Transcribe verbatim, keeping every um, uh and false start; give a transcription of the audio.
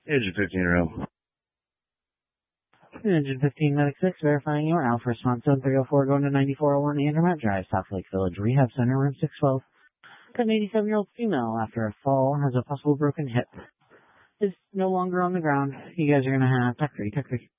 Agent fifteen room. Engine fifteen Medic six, verifying your Alpha Response seven three oh four going to ninety-four oh one Andermatt Drive, South Lake Village Rehab Center, room six twelve. Got an eighty-seven-year-old female after a fall, has a possible broken hip. Is no longer on the ground. You guys are going to have tech three, tech three.